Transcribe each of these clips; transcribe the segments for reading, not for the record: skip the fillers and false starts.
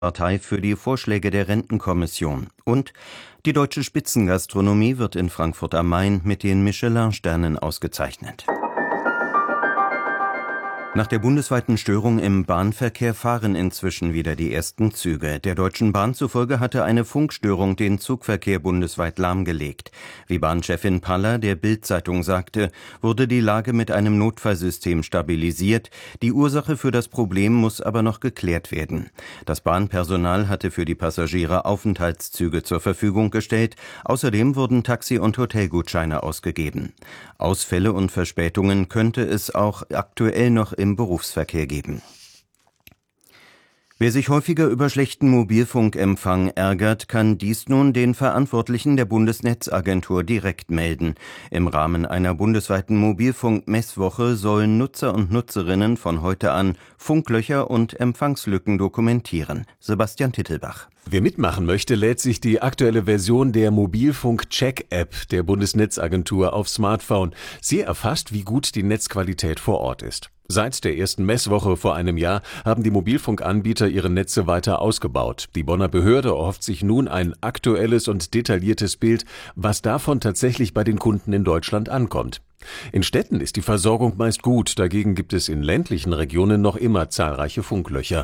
Partei für die Vorschläge der Rentenkommission. Und die deutsche Spitzengastronomie wird in Frankfurt am Main mit den Michelin-Sternen ausgezeichnet. Nach der bundesweiten Störung im Bahnverkehr fahren inzwischen wieder die ersten Züge. Der Deutschen Bahn zufolge hatte eine Funkstörung den Zugverkehr bundesweit lahmgelegt. Wie Bahnchefin Paller der Bild-Zeitung sagte, wurde die Lage mit einem Notfallsystem stabilisiert. Die Ursache für das Problem muss aber noch geklärt werden. Das Bahnpersonal hatte für die Passagiere Aufenthaltszüge zur Verfügung gestellt. Außerdem wurden Taxi- und Hotelgutscheine ausgegeben. Ausfälle und Verspätungen könnte es auch aktuell noch im Berufsverkehr geben. Wer sich häufiger über schlechten Mobilfunkempfang ärgert, kann dies nun den Verantwortlichen der Bundesnetzagentur direkt melden. Im Rahmen einer bundesweiten Mobilfunk-Messwoche sollen Nutzer und Nutzerinnen von heute an Funklöcher und Empfangslücken dokumentieren. Sebastian Tittelbach. Wer mitmachen möchte, lädt sich die aktuelle Version der Mobilfunk-Check-App der Bundesnetzagentur aufs Smartphone. Sie erfasst, wie gut die Netzqualität vor Ort ist. Seit der ersten Messwoche vor einem Jahr haben die Mobilfunkanbieter ihre Netze weiter ausgebaut. Die Bonner Behörde erhofft sich nun ein aktuelles und detailliertes Bild, was davon tatsächlich bei den Kunden in Deutschland ankommt. In Städten ist die Versorgung meist gut, dagegen gibt es in ländlichen Regionen noch immer zahlreiche Funklöcher.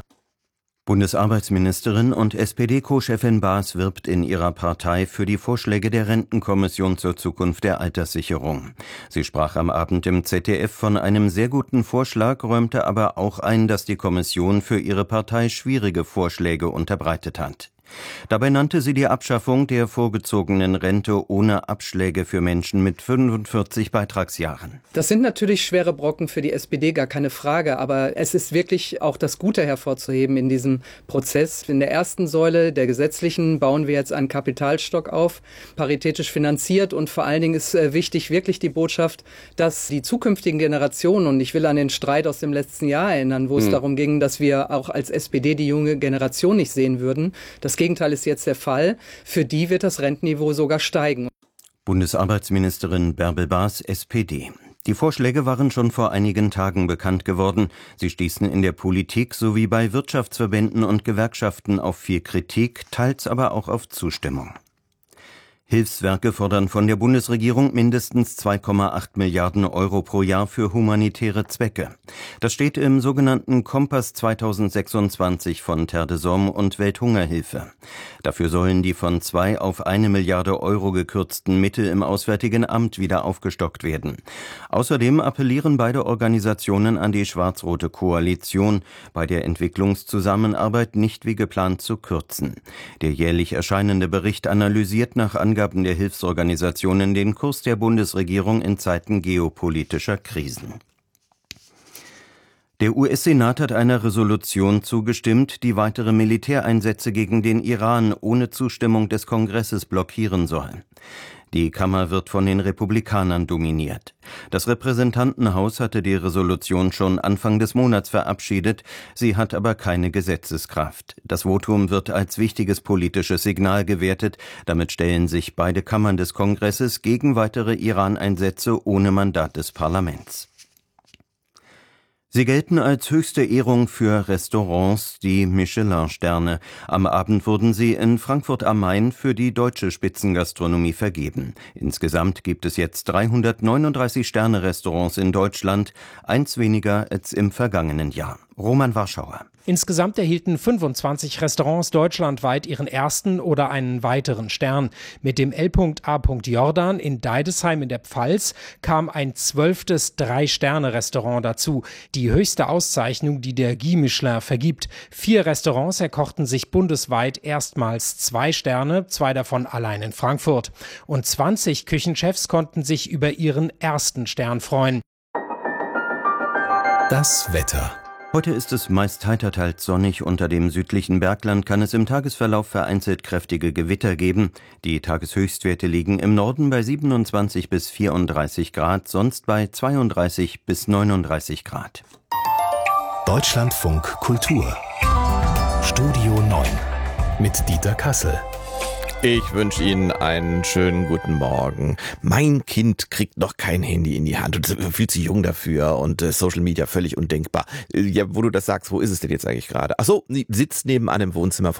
Bundesarbeitsministerin und SPD-Co-Chefin Baas wirbt in ihrer Partei für die Vorschläge der Rentenkommission zur Zukunft der Alterssicherung. Sie sprach am Abend im ZDF von einem sehr guten Vorschlag, räumte aber auch ein, dass die Kommission für ihre Partei schwierige Vorschläge unterbreitet hat. Dabei nannte sie die Abschaffung der vorgezogenen Rente ohne Abschläge für Menschen mit 45 Beitragsjahren. Das sind natürlich schwere Brocken für die SPD, gar keine Frage. Aber es ist wirklich auch das Gute hervorzuheben in diesem Prozess. In der ersten Säule der gesetzlichen bauen wir jetzt einen Kapitalstock auf, paritätisch finanziert. Und vor allen Dingen ist wichtig wirklich die Botschaft, dass die zukünftigen Generationen, und ich will an den Streit aus dem letzten Jahr erinnern, wo es darum ging, dass wir auch als SPD die junge Generation nicht sehen würden. Das Gegenteil ist jetzt der Fall. Für die wird das Rentenniveau sogar steigen. Bundesarbeitsministerin Bärbel Baas, SPD. Die Vorschläge waren schon vor einigen Tagen bekannt geworden. Sie stießen in der Politik sowie bei Wirtschaftsverbänden und Gewerkschaften auf viel Kritik, teils aber auch auf Zustimmung. Hilfswerke fordern von der Bundesregierung mindestens 2,8 Milliarden Euro pro Jahr für humanitäre Zwecke. Das steht im sogenannten Kompass 2026 von Terre des Hommes und Welthungerhilfe. Dafür sollen die von 2 auf 1 Milliarde Euro gekürzten Mittel im Auswärtigen Amt wieder aufgestockt werden. Außerdem appellieren beide Organisationen an die schwarz-rote Koalition, bei der Entwicklungszusammenarbeit nicht wie geplant zu kürzen. Der jährlich erscheinende Bericht analysiert nach Angaben der Hilfsorganisationen den Kurs der Bundesregierung in Zeiten geopolitischer Krisen. Der US-Senat hat einer Resolution zugestimmt, die weitere Militäreinsätze gegen den Iran ohne Zustimmung des Kongresses blockieren soll. Die Kammer wird von den Republikanern dominiert. Das Repräsentantenhaus hatte die Resolution schon Anfang des Monats verabschiedet, sie hat aber keine Gesetzeskraft. Das Votum wird als wichtiges politisches Signal gewertet, damit stellen sich beide Kammern des Kongresses gegen weitere Iran-Einsätze ohne Mandat des Parlaments. Sie gelten als höchste Ehrung für Restaurants, die Michelin-Sterne. Am Abend wurden sie in Frankfurt am Main für die deutsche Spitzengastronomie vergeben. Insgesamt gibt es jetzt 339 Sterne-Restaurants in Deutschland, eins weniger als im vergangenen Jahr. Roman Warschauer. Insgesamt erhielten 25 Restaurants deutschlandweit ihren ersten oder einen weiteren Stern. Mit dem L.A. Jordan in Deidesheim in der Pfalz kam ein 12. 3-Sterne-Restaurant dazu. Die höchste Auszeichnung, die der Guide Michelin vergibt. 4 Restaurants erkochten sich bundesweit erstmals 2 Sterne, 2 davon allein in Frankfurt. Und 20 Küchenchefs konnten sich über ihren ersten Stern freuen. Das Wetter. Heute ist es meist heiter, teils sonnig. Unter dem südlichen Bergland kann es im Tagesverlauf vereinzelt kräftige Gewitter geben. Die Tageshöchstwerte liegen im Norden bei 27 bis 34 Grad, sonst bei 32 bis 39 Grad. Deutschlandfunk Kultur. Studio 9 mit Dieter Kassel. Ich wünsche Ihnen einen schönen guten Morgen. Mein Kind kriegt noch kein Handy in die Hand und ist viel zu jung dafür und Social Media völlig undenkbar. Ja, wo du das sagst, wo ist es denn jetzt eigentlich gerade? Ach so, sie sitzt nebenan im Wohnzimmer